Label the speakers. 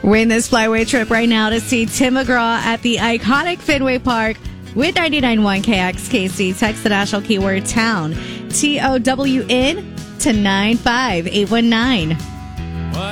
Speaker 1: Win this flyway trip right now to see Tim McGraw at the iconic Fenway Park with 99.1 KXKC. Text the national keyword town, TOWN, to 95819.